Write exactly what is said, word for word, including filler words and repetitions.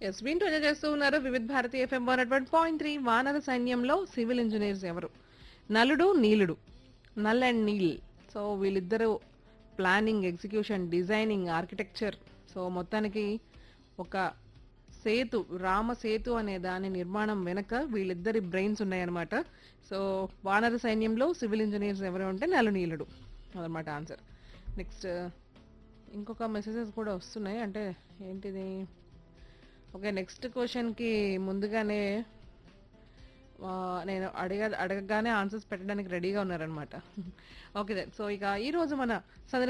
Yes వింటూ enjoy చేస్తూ ఉన్నారు వివిధ Bharati FM one at one point three. వానర సైన్యంలో సివిల్ ఇంజనీర్స్ ఎవరు? నలుడు, నీలుడు. Null and Neel. సో వీళ్ళిద్దరూ planning, execution, designing, architecture, so మొత్తానికి ఒక సేతు, రామ సేతు అనే దాని నిర్మాణం వెనక వీళ్ళిద్దరి బ్రెయిన్స్ ఉన్నాయన్నమాట. సో వానర సైన్యంలో సివిల్ ఇంజనీర్స్ ఎవరు అంటే నలు, నీలుడు అదనమాట ఆన్సర్. నెక్స్ట్ ఇంకొక మెసేజెస్ కూడా వస్తున్నాయి. అంటే ఏంటిది? ఓకే, నెక్స్ట్ క్వశ్చన్కి ముందుగానే ఆ, నేను అడగ అడగగానే ఆన్సర్స్ పెట్టడానికి రెడీగా ఉన్నారనమాట. Okay then. సో ఇక ఈ రోజు మన సందడి